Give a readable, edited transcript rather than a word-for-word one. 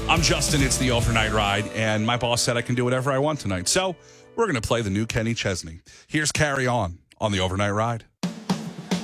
I'm Justin. It's the overnight ride, and my boss said I can do whatever I want tonight. So we're going to play the new Kenny Chesney. Here's Carry On the overnight ride.